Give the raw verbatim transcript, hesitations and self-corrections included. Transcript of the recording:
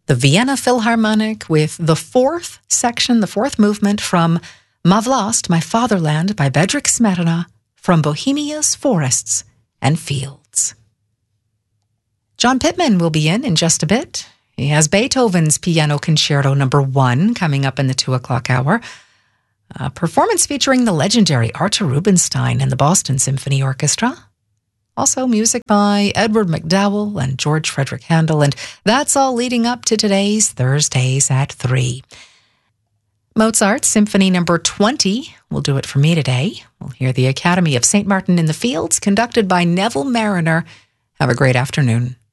the Vienna Philharmonic with the fourth section, the fourth movement from Ma Vlast, My Fatherland by Bedřich Smetana from Bohemia's Forests and Fields. John Pittman will be in in just a bit. He has Beethoven's Piano Concerto number one coming up in the two o'clock hour. A performance featuring the legendary Artur Rubinstein and the Boston Symphony Orchestra. Also music by Edward McDowell and George Frederick Handel, and that's all leading up to today's Thursdays at three. Mozart's Symphony number twenty will do it for me today. We'll hear the Academy of Saint Martin in the Fields, conducted by Neville Mariner. Have a great afternoon.